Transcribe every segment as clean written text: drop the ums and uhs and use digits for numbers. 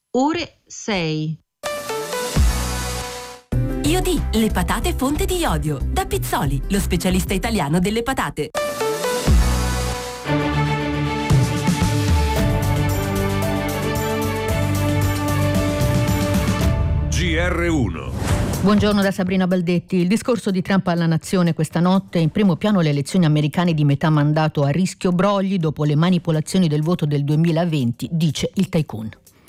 ore 6. Iodi, le patate fonte di iodio. Da Pizzoli, lo specialista italiano delle patate. GR1. Buongiorno da Sabrina Baldetti. Il discorso di Trump alla nazione questa notte, in primo piano le elezioni americane di metà mandato a rischio brogli dopo le manipolazioni del voto del 2020, dice il tycoon.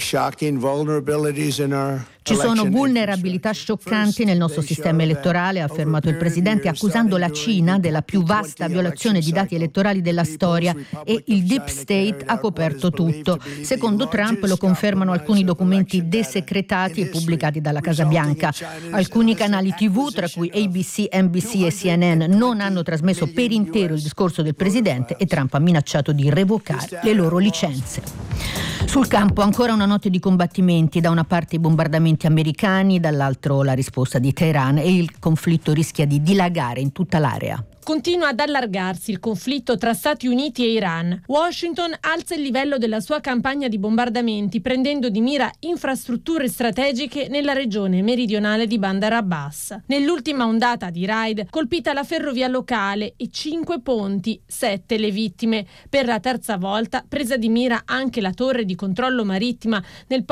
Ci sono vulnerabilità scioccanti nel nostro sistema elettorale, ha affermato il presidente, accusando la Cina della più vasta violazione di dati elettorali della storia, e il Deep State ha coperto tutto. Secondo Trump lo confermano alcuni documenti desecretati e pubblicati dalla Casa Bianca. Alcuni canali TV, tra cui ABC, NBC e CNN, non hanno trasmesso per intero il discorso del presidente e Trump ha minacciato di revocare le loro licenze. Sul campo ancora una notte di combattimenti, da una parte i bombardamenti americani, dall'altro la risposta di Teheran, e il conflitto rischia di dilagare in tutta l'area. Continua ad allargarsi il conflitto tra Stati Uniti e Iran. Washington alza il livello della sua campagna di bombardamenti, prendendo di mira infrastrutture strategiche nella regione meridionale di Bandar Abbas. Nell'ultima ondata di raid, colpita la ferrovia locale e 5 ponti, 7 le vittime. Per la terza volta, presa di mira anche la torre di controllo marittima nel